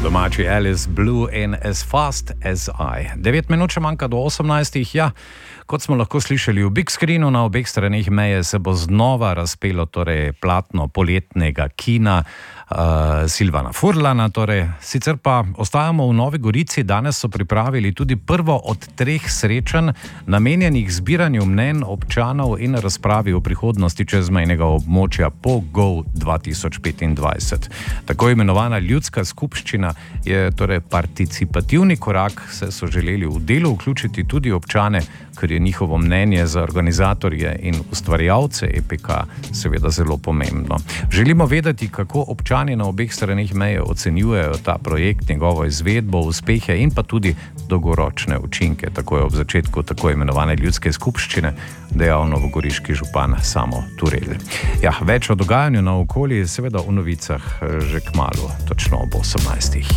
Domači Alice Blue in As Fast As I. 9 minut še manjka do 18. Ja, kot smo lahko slišali v big screenu, na obeh straneh meje se bo znova razpelo platno poletnega kina Silvana Furlana. Sicer pa ostajamo v Novi Gorici. Danes so pripravili tudi prvo od 3 srečanj, namenjenih zbiranju mnenj občanov in razpravi o prihodnosti čezmejnega območja po GO 2025. Tako imenovana ljudska skupščina je participativni korak, saj so želeli v delo vključiti tudi občane, ker je njihovo mnenje za organizatorje in ustvarjalce EPK seveda zelo pomembno. Želimo vedeti, kako občani na obeh straneh meje ocenjujejo ta projekt, njegovo izvedbo, uspehe in pa tudi dolgoročne učinke. Tako je ob začetku tako imenovane ljudske skupščine dejal novogoriški župan Samo Turelj. Ja, več o dogajanju na okolju seveda v novicah že kmalu, točno ob 18.